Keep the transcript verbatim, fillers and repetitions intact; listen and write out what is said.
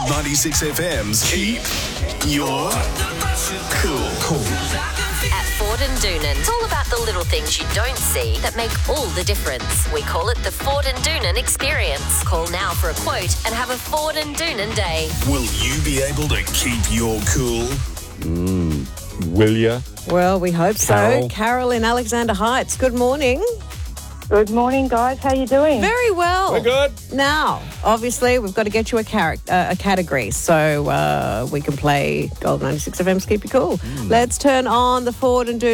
ninety-six F M's Keep Your Cool. Cool. At Ford and Doonan, it's all about the little things you don't see that make all the difference. We call it the Ford and Doonan experience. Call now for a quote and have a Ford and Doonan day. Will you be able to keep your cool? Mm, will ya? Well, we hope Carol. so. Carol in Alexander Heights, good morning. Good morning, guys. How you doing? Very well. We're good. Now, obviously, we've got to get you a, charac- uh, a category so uh, we can play Gold ninety-six F M's Keep You Cool. Let's turn on the Ford and Doonan